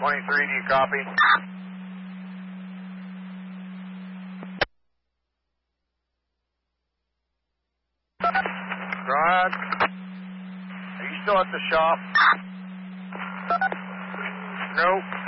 23, do you copy? Rod, are you still at the shop? Nope.